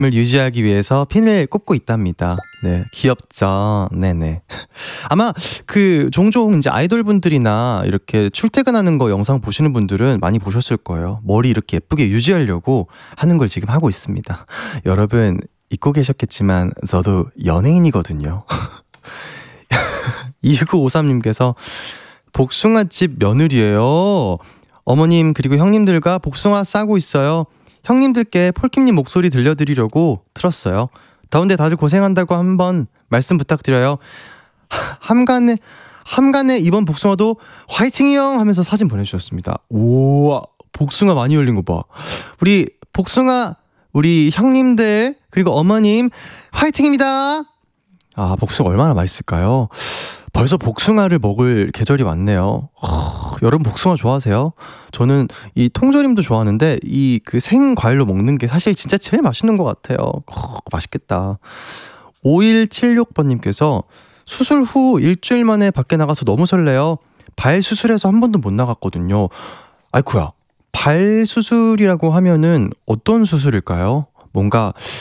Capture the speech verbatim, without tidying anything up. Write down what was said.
유지하기 위해서 핀을 꼽고 있답니다. 네, 귀엽죠. 네네. 아마 그 종종 이제 아이돌 분들이나 이렇게 출퇴근하는 거 영상 보시는 분들은 많이 보셨을 거예요. 머리 이렇게 예쁘게 유지하려고 하는 걸 지금 하고 있습니다. 여러분 잊고 계셨겠지만 저도 연예인이거든요. 이구오삼님께서 복숭아집 며느리예요. 어머님 그리고 형님들과 복숭아 싸고 있어요. 형님들께 폴킴님 목소리 들려드리려고 틀었어요. 더운데 다들 고생한다고 한번 말씀 부탁드려요. 함간에 함간에 이번 복숭아도 화이팅이요 하면서 사진 보내주셨습니다. 우와, 복숭아 많이 열린 거 봐. 우리 복숭아 우리 형님들 그리고 어머님 화이팅입니다. 아, 복숭아 얼마나 맛있을까요? 벌써 복숭아를 먹을 계절이 왔네요. 허, 여러분 복숭아 좋아하세요? 저는 이 통조림도 좋아하는데 이 그 생과일로 먹는 게 사실 진짜 제일 맛있는 것 같아요. 허, 맛있겠다. 오일칠육번님께서 수술 후 일주일 만에 밖에 나가서 너무 설레요. 발 수술해서 한 번도 못 나갔거든요. 아이쿠야, 발 수술이라고 하면은 어떤 수술일까요? 뭔가